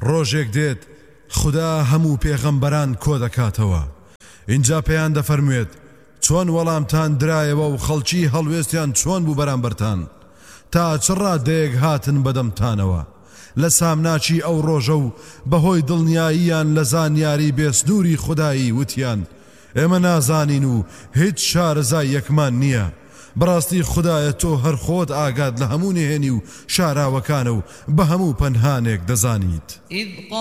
ڕۆژێک دێت خدا هەموو پێغەمبەران کۆ دەکاتەوە اینجا پێیان دەفەرموێت چۆن وەڵامتان درایەوە و خەڵکی هەڵوێستیان چۆن بوو بەرامبەرتان تا چ ڕادەیەک هاتن بەدەمتانەوە لە سامناچی ئەو ڕۆژە و بەهۆی دڵنیاییان لە زانیاری بێسنووری خودایی وتیان ئێمە نازانین و هیچ شارەزای یەکمان نییە بەڕاستی خودایە تۆ هەر خۆت ئاگات لە هەموو نهێنی و شاراوەکانە و بە هەموو پەنهانێک دەزانیت